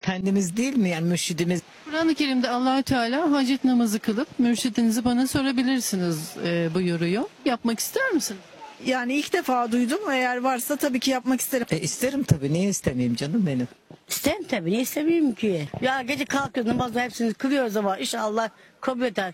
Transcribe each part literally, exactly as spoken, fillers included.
Efendimiz değil mi yani mürşidimiz? Kur'an-ı Kerim'de Allahü Teala hacet namazı kılıp mürşidinizi bana sorabilirsiniz e, buyuruyor. Yapmak ister misiniz? Yani ilk defa duydum. Eğer varsa tabii ki yapmak isterim. E, isterim tabii, niye istemeyeyim canım benim. İsterim tabii. Niye istemeyeyim ki? Ya gece kalkıyoruz namazla hepsini kılıyoruz ama inşallah kabul eder.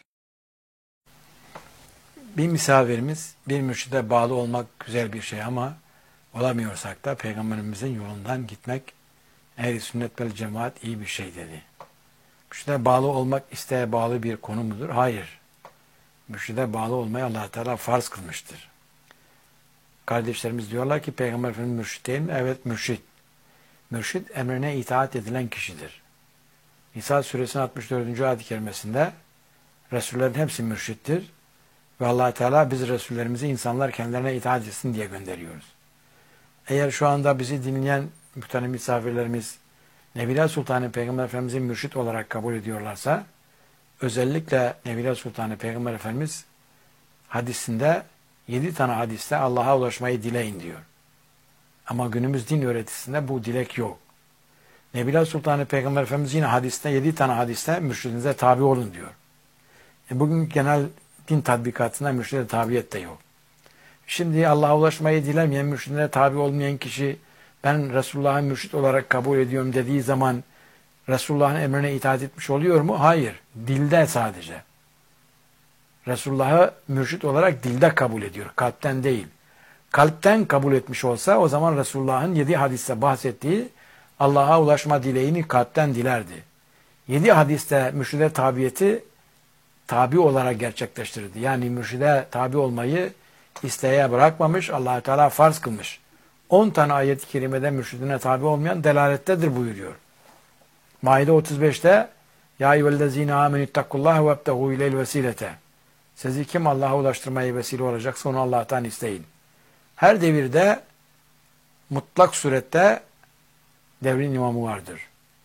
Bir misafirimiz, bir mürşide bağlı olmak güzel bir şey ama olamıyorsak da Peygamberimizin yolundan gitmek ehl-i sünnet vel cemaat iyi bir şey dedi. Mürşide bağlı olmak isteğe bağlı bir konu mudur? Hayır. Mürşide bağlı olmayı Allah Teala farz kılmıştır. Kardeşlerimiz diyorlar ki Peygamber Efendimiz mürşid değil mi? Evet, mürşid. Mürşid emrine itaat edilen kişidir. Nisa suresinin altmış dördüncü ayet-i kerimesinde Resullerin hepsi mürşittir. Ve Allah Teala biz Resullerimizi insanlar kendilerine itaat etsin diye gönderiyoruz. Eğer şu anda bizi dinleyen muhterem misafirlerimiz Nebiler Sultanı Peygamber Efendimiz'i mürşit olarak kabul ediyorlarsa, özellikle Nebiler Sultanı Peygamber Efendimiz hadisinde yedi tane hadiste Allah'a ulaşmayı dileyin diyor. Ama günümüz din öğretisinde bu dilek yok. Nebiler Sultanı Peygamber Efendimiz yine hadiste yedi tane hadiste mürşidinize tabi olun diyor. E bugün genel din tatbikatında mürşide tabiyet de yok. Şimdi Allah'a ulaşmayı dilemeyen, mürşidine tabi olmayan kişi ben Resulullah'ı mürşid olarak kabul ediyorum dediği zaman Resulullah'ın emrine itaat etmiş oluyor mu? Hayır. Dilde sadece. Resulullah'ı mürşid olarak dilde kabul ediyor. Kalpten değil. Kalpten kabul etmiş olsa o zaman Resulullah'ın yedi hadiste bahsettiği Allah'a ulaşma dileğini kalpten dilerdi. Yedi hadiste mürşide tabiyeti tabi olarak gerçekleştirdi. Yani mürşide tabi olmayı isteğe bırakmamış, Allah Teala farz kılmış. On tane ayet-i kerimede mürşidine tabi olmayan delalettedir buyuruyor. Maide otuz beşte Ya eyyühellezine amenüttakullaha ve ebtehu ileyl vesilete. Sizi kim Allah'a ulaştırmaya vesile olacaksa onu Allah'tan isteyin. Her devirde mutlak surette devrin imamı vardır.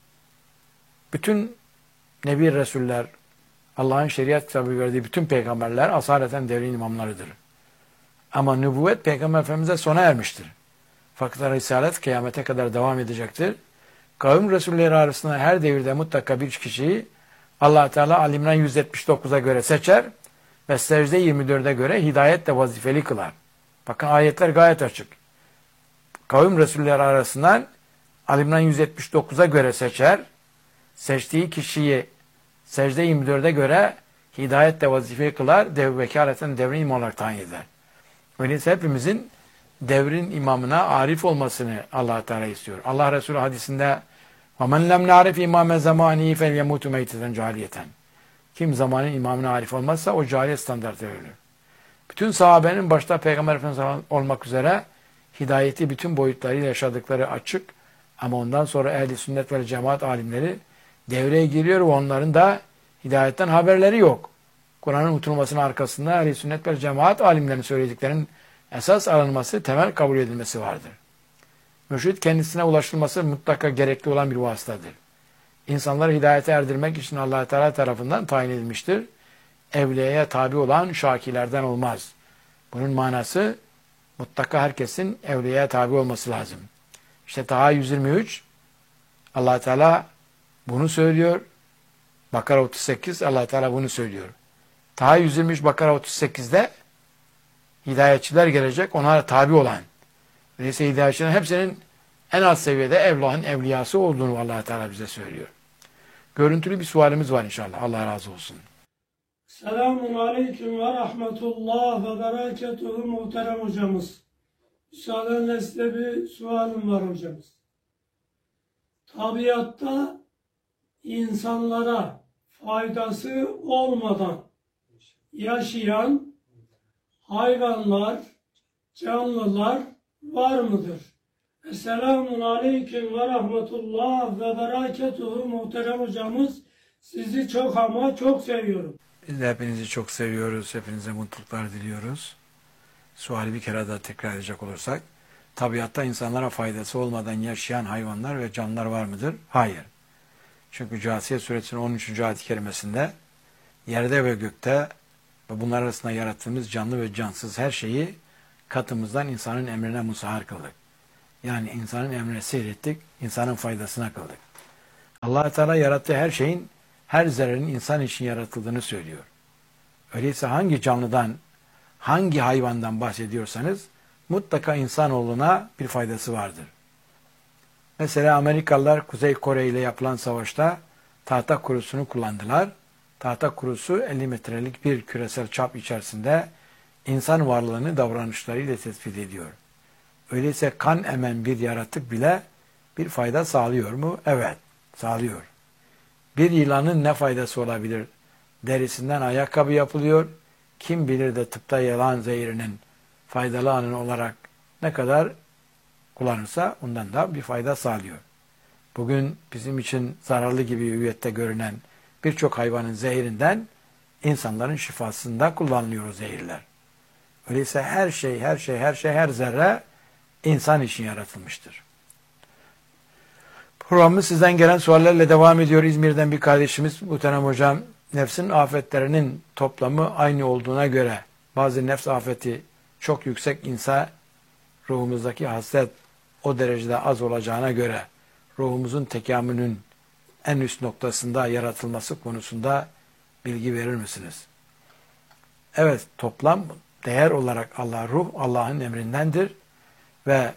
Bütün Nebi Resuller, Allah'ın şeriat kitabı verdiği bütün peygamberler asaleten devrin imamlarıdır. Ama nübüvvet Peygamber Efendimiz'e sona ermiştir. Fakat Risalet kıyamete kadar devam edecektir. Kavim Resulleri arasında her devirde mutlaka bir kişiyi Allah Teala Ali İmran yüz yetmiş dokuza göre seçer ve secde yirmi dörde göre hidayetle vazifeli kılar. Bakın ayetler gayet açık. Kavim Resulleri arasından Ali İmran yüz yetmiş dokuza göre seçer, seçtiği kişiyi secde yirmi dörde göre hidayetle vazifeli kılar, dev vekaleten devrin imam olarak tayin eder. Öyleyse hepimizin devrin imamına arif olmasını Allah Teala istiyor. Allah Resulü hadisinde وَمَنْ لَمْ نَعْرِفْ اِمَامَ زَمَانِهِ فَلْيَمُوتُ مَيْتَةً cahiliyeten. Kim zamanın imamına arif olmazsa o cahiliyet standartı ölür. Bütün sahabenin başta Peygamber Efendimiz olmak üzere hidayeti bütün boyutlarıyla yaşadıkları açık ama ondan sonra ehl-i sünnet ve cemaat alimleri devreye giriyor ve onların da hidayetten haberleri yok. Kur'an'ın unutulmasının arkasında ehl-i sünnet ve cemaat alimlerinin söylediklerinin esas alınması, temel kabul edilmesi vardır. Mürşid kendisine ulaşılması mutlaka gerekli olan bir vasıtadır. İnsanları hidayete erdirmek için Allah Teala tarafından tayin edilmiştir. Evliyeye tabi olan şakilerden olmaz. Bunun manası mutlaka herkesin evliyeye tabi olması lazım. İşte Taha yüz yirmi üç Allah Teala bunu söylüyor. Bakara otuz sekiz Allah Teala bunu söylüyor. Taha yüz yirmi üç Bakara otuz sekizde hidayetçiler gelecek, onlara tabi olan. Öyleyse hidayetçilerin hepsinin en alt seviyede Allah'ın evliyası olduğunu Allah Teala bize söylüyor. Görüntülü bir sualimiz var inşallah. Allah razı olsun. Selamun Aleyküm ve Rahmetullah ve Berekatuhu muhterem hocamız. Müsaadenle size bir sualım var hocamız. Tabiatta insanlara faydası olmadan yaşayan hayvanlar, canlılar var mıdır? Esselamun Aleyküm ve Rahmetullah ve Berekatuhu muhterem hocamız. Sizi çok ama çok seviyorum. Biz de hepinizi çok seviyoruz. Hepinize mutluluklar diliyoruz. Suali bir kere daha tekrar edecek olursak, tabiatta insanlara faydası olmadan yaşayan hayvanlar ve canlılar var mıdır? Hayır. Çünkü Câsiye suresinin on üçüncü ayet-i kerimesinde yerde ve gökte ve bunlar arasında yarattığımız canlı ve cansız her şeyi katımızdan insanın emrine musahhar kıldık. Yani insanın emrine seyrettik, insanın faydasına kıldık. Allah Teala yarattığı her şeyin, her zerrenin insan için yaratıldığını söylüyor. Öyleyse hangi canlıdan, hangi hayvandan bahsediyorsanız mutlaka insanoğluna bir faydası vardır. Mesela Amerikalılar Kuzey Kore ile yapılan savaşta tahta kurusunu kullandılar. Tahta kurusu elli metrelik bir küresel çap içerisinde insan varlığını davranışlarıyla tespit ediyor. Öyleyse kan emen bir yaratık bile bir fayda sağlıyor mu? Evet, sağlıyor. Bir yılanın ne faydası olabilir? Derisinden ayakkabı yapılıyor. Kim bilir de tıpta yılan zehirinin faydalı anı olarak ne kadar kullanırsa ondan da bir fayda sağlıyor. Bugün bizim için zararlı gibi hüviyette görünen birçok hayvanın zehirinden insanların şifasında kullanılıyor o zehirler. Öyleyse her şey, her şey, her şey, her zerre insan için yaratılmıştır. Programımız sizden gelen suallerle devam ediyor. İzmir'den bir kardeşimiz muhterem hocam, nefsin afetlerinin toplamı aynı olduğuna göre bazı nefs afeti çok yüksek insa ruhumuzdaki hasret o derecede az olacağına göre ruhumuzun tekamülünün en üst noktasında yaratılması konusunda bilgi verir misiniz? Evet, toplam değer olarak Allah, ruh Allah'ın emrindendir ve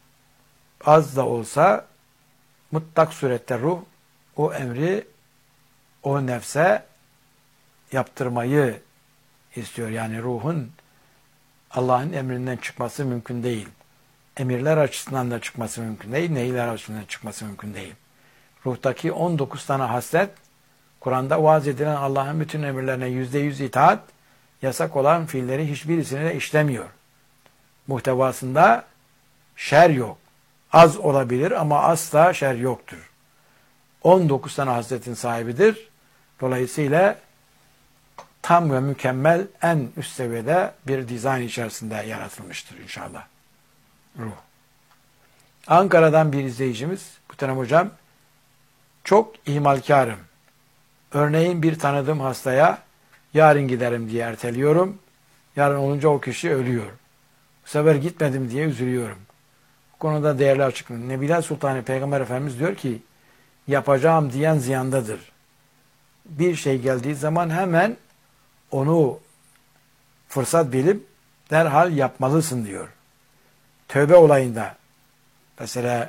az da olsa mutlak surette ruh o emri o nefse yaptırmayı istiyor. Yani ruhun Allah'ın emrinden çıkması mümkün değil. Emirler açısından da çıkması mümkün değil. Nehirler açısından çıkması mümkün değil. Ruhtaki on dokuz tane haslet, Kur'an'da vaaz edilen Allah'ın bütün emirlerine yüzde yüz itaat, yasak olan fiilleri hiçbirisini de işlemiyor. Muhtevasında şer yok. Az olabilir ama asla şer yoktur. on dokuz tane hasletin sahibidir. Dolayısıyla tam ve mükemmel en üst seviyede bir dizayn içerisinde yaratılmıştır inşallah. Ruh. Ankara'dan bir izleyicimiz, muhterem hocam, çok ihmalkarım. Örneğin bir tanıdığım hastaya yarın giderim diye erteliyorum. Yarın olunca o kişi ölüyor. Bu sefer gitmedim diye üzülüyorum. Bu konuda değerli açıklıyorum. Nebiler Sultanı Peygamber Efendimiz diyor ki, yapacağım diyen ziyandadır. Bir şey geldiği zaman hemen onu fırsat bilip derhal yapmalısın diyor. Tövbe olayında mesela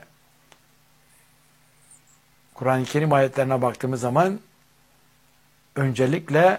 Kur'an-ı Kerim ayetlerine baktığımız zaman öncelikle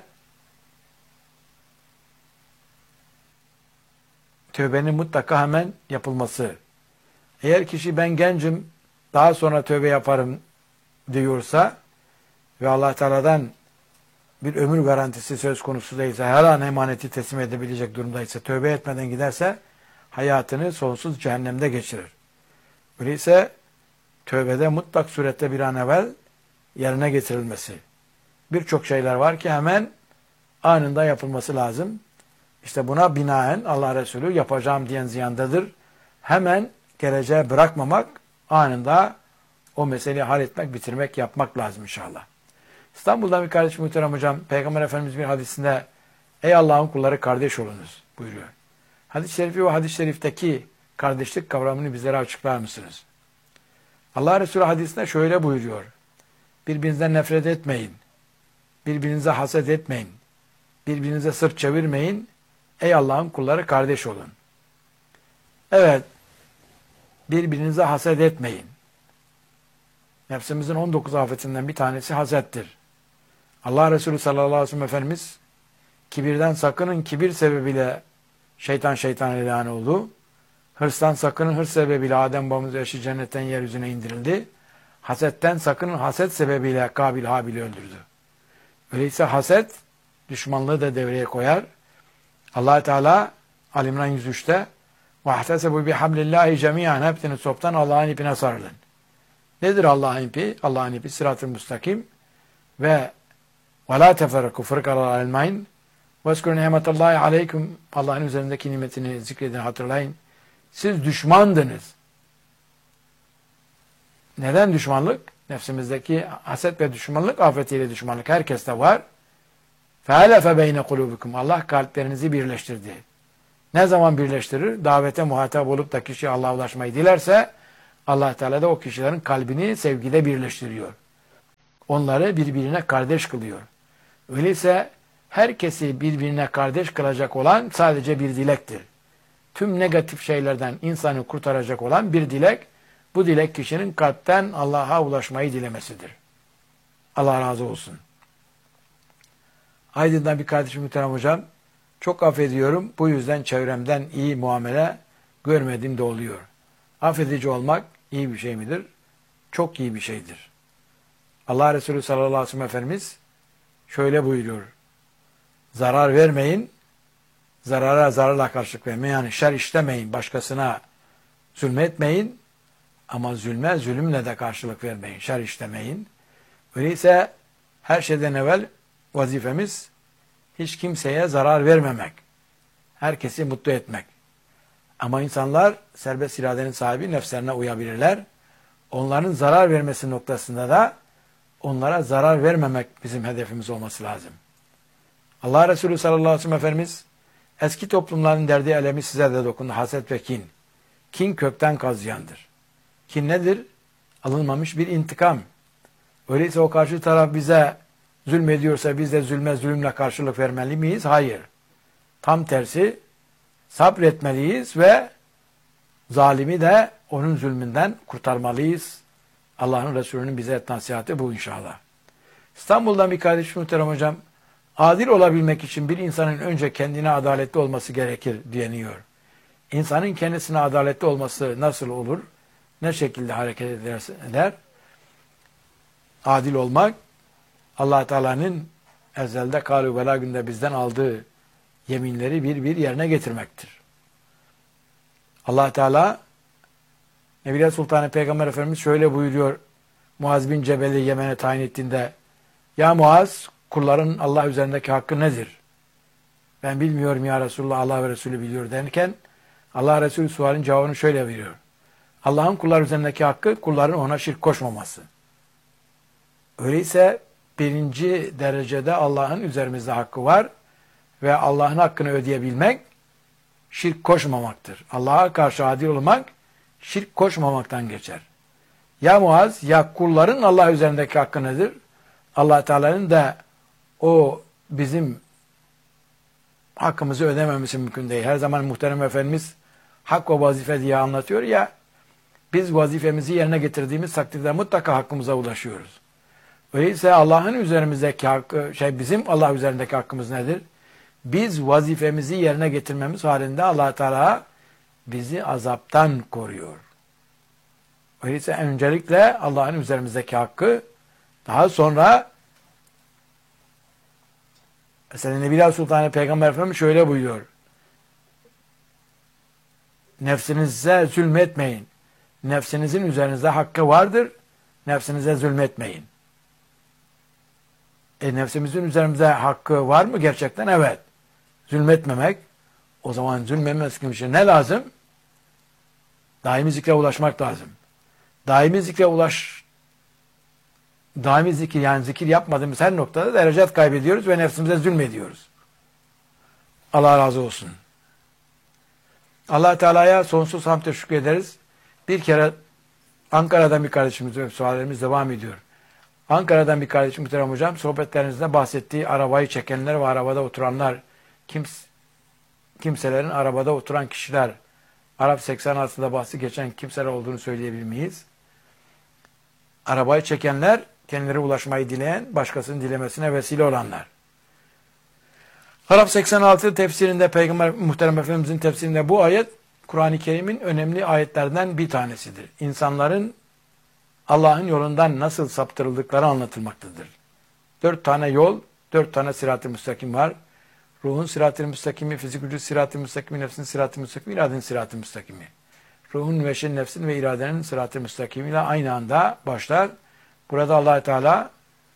tövbenin mutlaka hemen yapılması. Eğer kişi ben gencim daha sonra tövbe yaparım diyorsa ve Allah Teala'dan bir ömür garantisi söz konusu değilse, her an emaneti teslim edebilecek durumdaysa, tövbe etmeden giderse hayatını sonsuz cehennemde geçirir. Öyleyse tövbede mutlak surette bir an evvel yerine getirilmesi. Birçok şeyler var ki hemen anında yapılması lazım. İşte buna binaen Allah Resulü yapacağım diyen ziyandadır. Hemen geleceğe bırakmamak, anında o meseleyi halletmek, bitirmek, yapmak lazım inşallah. İstanbul'dan bir kardeşim muhterem hocam, Peygamber Efendimiz bir hadisinde ey Allah'ın kulları kardeş olunuz buyuruyor. Hadis-i şerifi ve hadis-i şerifteki kardeşlik kavramını bizlere açıklar mısınız? Allah Resulü hadisinde şöyle buyuruyor. Birbirinizden nefret etmeyin. Birbirinize haset etmeyin. Birbirinize sırt çevirmeyin. Ey Allah'ın kulları kardeş olun. Evet, birbirinize haset etmeyin. Nefsimizin on dokuz afetinden bir tanesi hasettir. Allah Resulü sallallahu aleyhi ve sellem Efendimiz kibirden sakının, kibir sebebiyle şeytan şeytan ilan oldu. Hırstan sakının, hırs sebebiyle Adem babamız eşi cennetten yeryüzüne indirildi. Hasetten sakının, haset sebebiyle Kabil Habil'i öldürdü. Öyleyse haset düşmanlığı da devreye koyar. Allah Teala Ali İmran yüz üçte وَاحْتَسَبُوا بِحَبْلِ اللّٰهِ جَمِيعًا hepsini toptan Allah'ın ipine sarılın. Nedir Allah'ın ipi? Allah'ın ipi sırat-ı müstakim ve وَلَا تَفَرَّقُوا فَرْقَلَا عَلْمَيْنِ وَاسْكُرُ نِعْمَةَ اللّٰهِ عَلَيْكُمْ Allah'ın üzerindeki nimetini zikredin, hatırlayın. Siz düşmandınız. Neden düşmanlık? Nefsimizdeki haset ve düşmanlık, afetiyle düşmanlık herkeste var. فَاَلَفَ بَيْنَ قُلُوبِكُمْ Allah kalplerinizi birleştirdi. Ne zaman birleştirir? Davete muhatap olup da kişi Allah'a ulaşmayı dilerse Allah Teala da o kişilerin kalbini sevgide birleştiriyor. onları birbirine kardeş kılıyor. Öyleyse herkesi birbirine kardeş kılacak olan sadece bir dilektir. Tüm negatif şeylerden insanı kurtaracak olan bir dilek, bu dilek kişinin kalpten Allah'a ulaşmayı dilemesidir. Allah razı olsun. Aydın'dan bir kardeşim muhterem hocam, çok affediyorum, bu yüzden çevremden iyi muamele görmediğim de oluyor. Affedici olmak iyi bir şey midir? Çok iyi bir şeydir. Allah Resulü sallallahu aleyhi ve sellem Efendimiz şöyle buyuruyor. Zarar vermeyin, zarara zararla karşılık vermeyin. Yani şer işlemeyin, başkasına zulmetmeyin ama zulme zulümle de karşılık vermeyin, şer işlemeyin. Öyleyse her şeyden evvel vazifemiz hiç kimseye zarar vermemek, herkesi mutlu etmek. Ama insanlar serbest iradenin sahibi, nefslerine uyabilirler. Onların zarar vermesi noktasında da onlara zarar vermemek bizim hedefimiz olması lazım. Allah Resulü sallallahu aleyhi ve sellem Efendimiz eski toplumların derdi elemi size de dokundu. Haset ve kin. Kin kökten kazıyandır. Kin nedir? Alınmamış bir intikam. Öyleyse o karşı taraf bize zulmediyorsa biz de zulme zulümle karşılık vermeli miyiz? Hayır. Tam tersi sabretmeliyiz ve zalimi de onun zulmünden kurtarmalıyız. Allah'ın Resulü'nün bize et nasihatı bu inşallah. İstanbul'dan bir kardeşim muhterem hocam, adil olabilmek için bir insanın önce kendine adaletli olması gerekir deniyor. İnsanın kendisine adaletli olması nasıl olur? Ne şekilde hareket eder? Adil olmak, Allah Teala'nın ezelde kâlu velâ günde bizden aldığı yeminleri bir bir yerine getirmektir. Allah Teala Nebiler Sultanı Peygamber Efendimiz şöyle buyuruyor. Muaz bin Cebel'i Yemen'e tayin ettiğinde, ya Muaz, kulların Allah üzerindeki hakkı nedir? Ben bilmiyorum ya Resulullah, Allah ve Resulü biliyor derken Allah Resulü sualin cevabını şöyle veriyor. Allah'ın kullar üzerindeki hakkı kulların ona şirk koşmaması. Öyleyse birinci derecede Allah'ın üzerimizde hakkı var ve Allah'ın hakkını ödeyebilmek şirk koşmamaktır. Allah'a karşı adil olmak şirk koşmamaktan geçer. Ya Muaz, ya kulların Allah üzerindeki hakkı nedir? Allah Teala'nın da o bizim hakkımızı ödememesi mümkün değil. Her zaman muhterem Efendimiz hak ve vazife diye anlatıyor ya, biz vazifemizi yerine getirdiğimiz takdirde mutlaka hakkımıza ulaşıyoruz. Öyleyse Allah'ın üzerimizdeki hakkı, şey bizim Allah üzerindeki hakkımız nedir? Biz vazifemizi yerine getirmemiz halinde Allah Teala bizi azaptan koruyor. Öyleyse öncelikle Allah'ın üzerimizdeki hakkı, daha sonra mesela Nebiler Sultanı Peygamber Efendimiz şöyle buyuruyor. Nefsinize zulmetmeyin. Nefsinizin üzerinizde hakkı vardır. Nefsinize zulmetmeyin. E nefsimizin üzerimizde hakkı var mı gerçekten? Evet. Zulmetmemek. O zaman zulmetmemek için ne lazım? Daimi zikre ulaşmak lazım. Daimi zikre ulaş daimi zikir, yani zikir yapmadığımız her noktada derecet kaybediyoruz ve nefsimize zulmediyoruz. Allah razı olsun. Allah Teala'ya sonsuz hamd teşekkür ederiz. Bir kere Ankara'dan bir kardeşimiz, suallerimiz devam ediyor. Ankara'dan bir kardeşim muhterem hocam, sohbetlerinizde bahsettiği arabayı çekenler ve arabada oturanlar, kims kimselerin arabada oturan kişiler, Arap seksen altıda bahsi geçen kimseler olduğunu söyleyebilir miyiz? Arabayı çekenler, kendileri ulaşmayı dileyen, başkasının dilemesine vesile olanlar. Arap seksen altı tefsirinde, Peygamber muhterem Efendimizin tefsirinde bu ayet, Kur'an-ı Kerim'in önemli ayetlerinden bir tanesidir. İnsanların Allah'ın yolundan nasıl saptırıldıkları anlatılmaktadır. Dört tane yol, dört tane sırat-ı müstakim var. Ruhun sırat-ı müstakimi, fizik vücut sırat-ı müstakimi, nefsin sırat-ı müstakimi, iradenin sırat-ı müstakimi. Ruhun ve şeyin, nefsin ve iradenin sırat-ı müstakimiyle aynı anda başlar. Burada Allah Teala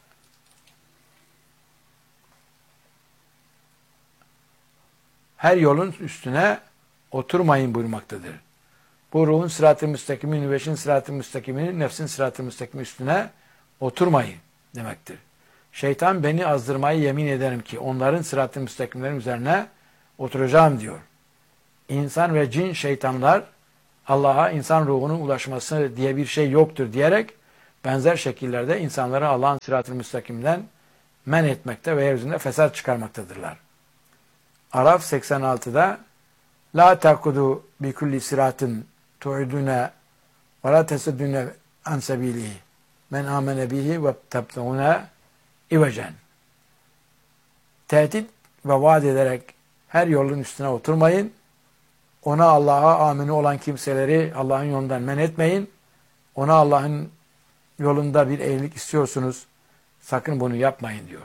her yolun üstüne oturmayın buyurmaktadır. Bu ruhun sırat-ı müstakimi, veşin sırat-ı müstakimi, nefsin sırat-ı müstakimi üstüne oturmayın demektir. Şeytan beni azdırmayı yemin ederim ki onların sırat-ı müstakimlerin üzerine oturacağım diyor. İnsan ve cin şeytanlar Allah'a insan ruhunun ulaşması diye bir şey yoktur diyerek benzer şekillerde insanları Allah'ın sırat-ı müstakimden men etmekte ve yeryüzünde fesat çıkarmaktadırlar. Araf seksen altıda La takudu bi kulli siratin tu'idune ve la tesuddune an sebilihi men amene bihi ve tabtagune ivecen. Tehdit ve vaat ederek her yolun üstüne oturmayın. Ona Allah'a amini olan kimseleri Allah'ın yolundan men etmeyin. Ona Allah'ın yolunda bir eğrilik istiyorsunuz. Sakın bunu yapmayın diyor.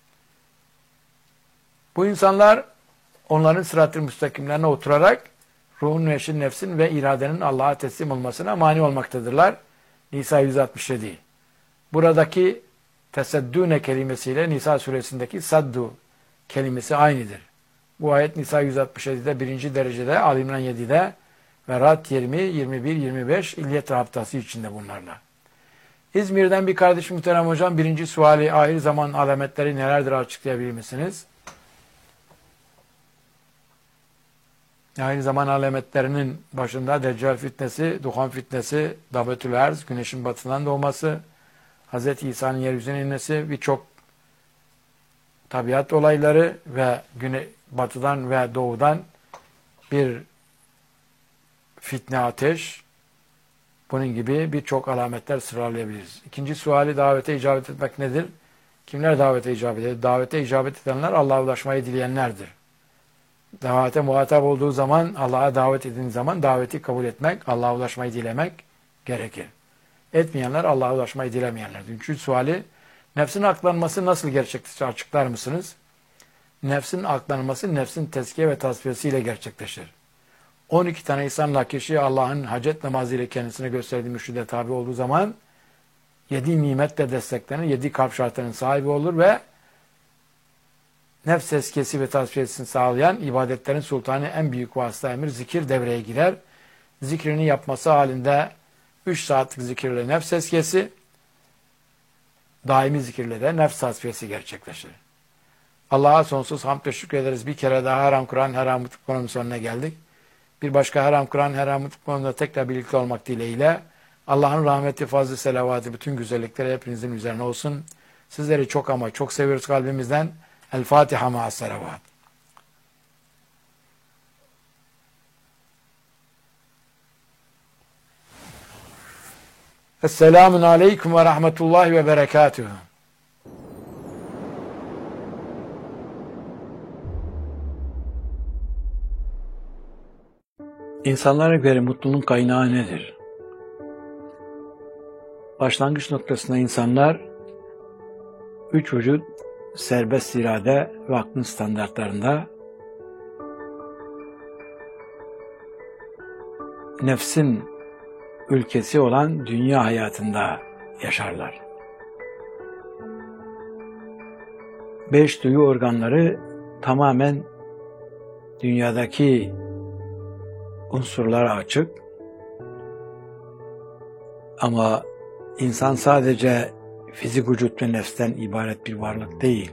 Bu insanlar onların sırat-ı müstakimlerine oturarak ruhun, neşin, nefsin ve iradenin Allah'a teslim olmasına mani olmaktadırlar. Nisa yüz altmış yedi. Buradaki teseddüne kelimesiyle Nisa suresindeki saddu kelimesi aynıdır. Bu ayet Nisa yüz altmış yedi'de birinci derecede, Ali İmran yedi'de ve Rad yirmi, yirmi bir, yirmi beş İlyet Rabtası içinde bunlarla. İzmir'den bir kardeşim muhterem hocam, birinci suali ahir zaman alametleri nelerdir açıklayabilir misiniz? Ahir zaman alametlerinin başında Deccal fitnesi, Duhan fitnesi, Dabetül Erz, güneşin batından doğması, Hazreti İsa'nın yeryüzüne inmesi, birçok tabiat olayları ve güne, batıdan ve doğudan bir fitne ateş, bunun gibi birçok alametler sıralayabiliriz. İkinci suali davete icabet etmek nedir? Kimler davete icabet eder? Davete icabet edenler Allah'a ulaşmayı dileyenlerdir. Davete muhatap olduğu zaman, Allah'a davet edildiği zaman daveti kabul etmek, Allah'a ulaşmayı dilemek gerekir. Etmeyenler Allah'a ulaşmayı dilemeyenlerdir. Üçüncü suali, nefsin aklanması nasıl gerçekleşir? Açıklar mısınız? Nefsin aklanması, nefsin tezkiye ve tasfiyesiyle gerçekleşir. on iki tane insanla kişi Allah'ın hacet namazı ile kendisine gösterdiği mürşide tabi olduğu zaman yedi nimetle desteklenir, yedi kalp şartlarının sahibi olur ve nefs tezkiyesi ve tasfiyesini sağlayan ibadetlerin sultanı en büyük vasıta emir zikir devreye girer. Zikrini yapması halinde üç saatlik zikirle nefs tezkiyesi, daimi zikirle de nefs tasfiyesi gerçekleşir. Allah'a sonsuz hamd ve şükrederiz. Bir kere daha haram Kur'an, haram konunun sonuna geldik. Bir başka haram Kur'an, haram konumunda tekrar birlikte olmak dileğiyle Allah'ın rahmeti, fazlı, selavatı, bütün güzellikleri hepinizin üzerine olsun. Sizleri çok ama çok seviyoruz kalbimizden. El Fatiha ma'as selavat. Esselamun aleyküm ve rahmetullahi ve berekatuhu. İnsanlara göre mutluluğun kaynağı nedir? Başlangıç noktasında insanlar üç vücut, serbest irade ve aklın standartlarında nefsin ülkesi olan dünya hayatında yaşarlar. Beş duyu organları tamamen dünyadaki unsurlara açık. Ama insan sadece fizik vücut ve nefsten ibaret bir varlık değil.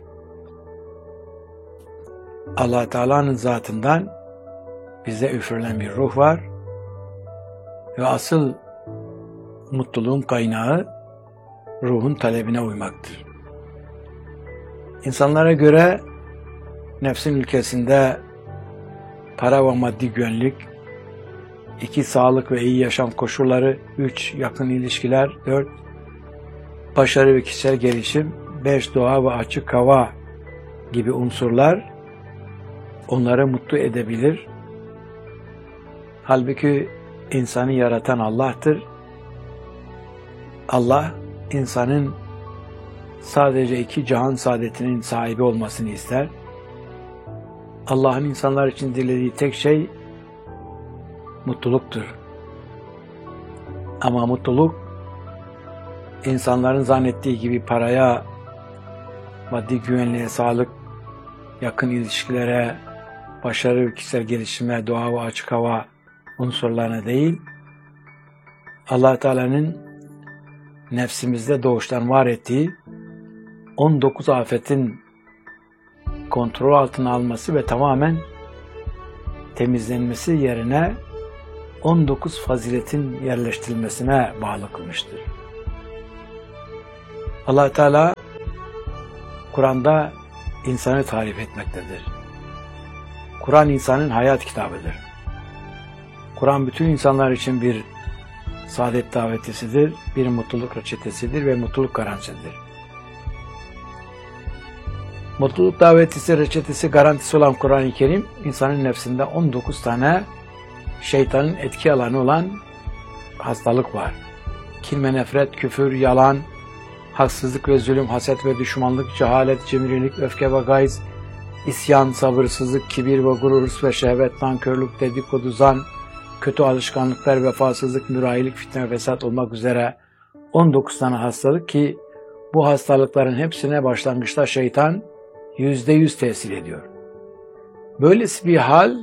Allah Teala'nın zatından bize üfürülen bir ruh var ve asıl mutluluğun kaynağı ruhun talebine uymaktır. İnsanlara göre nefsin ülkesinde para ve maddi güvenlik, iki sağlık ve iyi yaşam koşulları, üç yakın ilişkiler, dört başarı ve kişisel gelişim, beş doğa ve açık hava gibi unsurlar onları mutlu edebilir. Halbuki insanı yaratan Allah'tır. Allah insanın sadece iki cihan saadetinin sahibi olmasını ister. Allah'ın insanlar için dilediği tek şey mutluluktur. Ama mutluluk insanların zannettiği gibi paraya, maddi güvenliğe, sağlık, yakın ilişkilere, başarı, kişisel gelişime, doğa ve açık hava unsurlarına değil, Allah Teala'nın nefsimizde doğuştan var ettiği on dokuz afetin kontrol altına alması ve tamamen temizlenmesi yerine on dokuz faziletin yerleştirilmesine bağlı kılmıştır. Allah Teala Kur'an'da insanı tarif etmektedir. Kur'an insanın hayat kitabıdır. Kur'an bütün insanlar için bir saadet davetisidir, bir mutluluk reçetesidir ve mutluluk garantisidir. Mutluluk davetisi, reçetesi, garantisi olan Kur'an-ı Kerim, insanın nefsinde on dokuz tane şeytanın etki alanı olan hastalık var. Kin ve nefret, küfür, yalan, haksızlık ve zulüm, haset ve düşmanlık, cehalet, cimrilik, öfke ve gayz, isyan, sabırsızlık, kibir ve gurur, hırs ve şehvet, nankörlük, dedikodu, zan, kötü alışkanlıklar, vefasızlık, mürahilik, fitne ve fesat olmak üzere on dokuz tane hastalık ki bu hastalıkların hepsine başlangıçta şeytan yüzde yüz tesir ediyor. Böylesi bir hal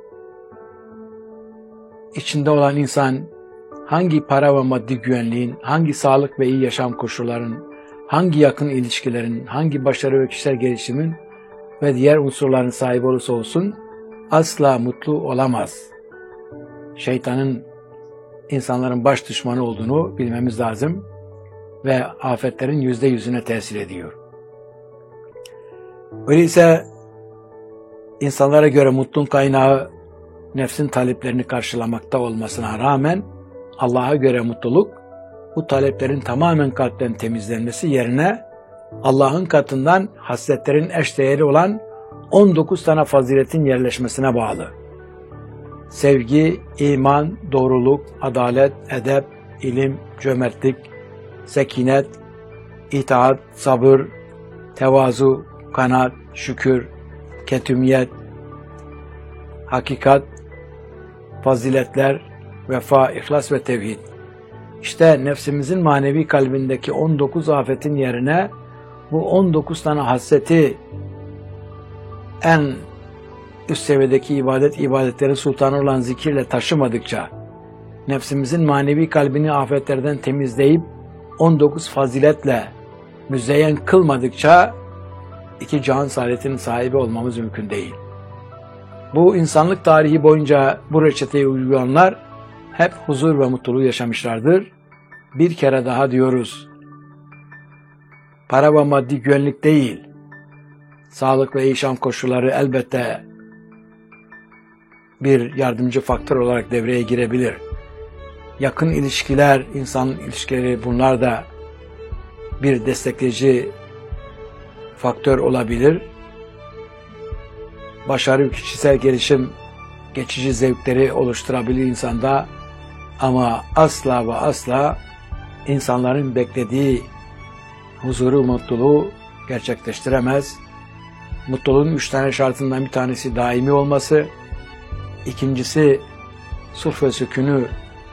içinde olan insan hangi para ve maddi güvenliğin, hangi sağlık ve iyi yaşam koşullarının, hangi yakın ilişkilerin, hangi başarı ve kişisel gelişimin ve diğer unsurların sahibi olursa olsun asla mutlu olamaz. Şeytanın insanların baş düşmanı olduğunu bilmemiz lazım ve afetlerin yüzde yüzüne tesir ediyor. Öyleyse insanlara göre mutluluk kaynağı nefsin taleplerini karşılamakta olmasına rağmen Allah'a göre mutluluk bu taleplerin tamamen kalpten temizlenmesi yerine Allah'ın katından hasletlerin eşdeğeri olan on dokuz tane faziletin yerleşmesine bağlı. Sevgi, iman, doğruluk, adalet, edep, ilim, cömertlik, sekinet, itaat, sabır, tevazu, kanaat, şükür, ketümiyet, hakikat, faziletler, vefa, ihlas ve tevhid. İşte nefsimizin manevi kalbindeki on dokuz afetin yerine bu on dokuz tane hasreti en üst seviyedeki ibadet, ibadetlerin sultanı olan zikirle taşımadıkça, nefsimizin manevi kalbini afetlerden temizleyip on dokuz faziletle müzeyyen kılmadıkça iki cihan saadetinin sahibi olmamız mümkün değil. Bu insanlık tarihi boyunca bu reçeteyi uygulayanlar hep huzur ve mutluluğu yaşamışlardır. Bir kere daha diyoruz, para ve maddi güvenlik değil, sağlık ve yaşam koşulları elbette bir yardımcı faktör olarak devreye girebilir. Yakın ilişkiler, insan ilişkileri, bunlar da bir destekleyici faktör olabilir. Başarı, kişisel gelişim, geçici zevkleri oluşturabilir insanda ama asla ve asla insanların beklediği huzuru, mutluluğu gerçekleştiremez. Mutluluğun üç tane şartından bir tanesi daimi olması, ikincisi sulh ve sükûnü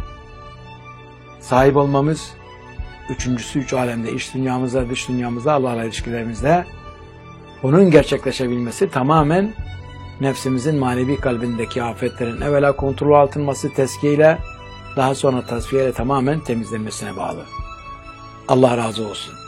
sahip olmamız, üçüncüsü üç alemde, iç dünyamızda, dış dünyamızda, Allah'la ilişkilerimizde bunun gerçekleşebilmesi tamamen nefsimizin manevi kalbindeki afetlerin evvela kontrol altınması, tezkiyeyle, daha sonra tasfiyeyle tamamen temizlenmesine bağlı. Allah razı olsun.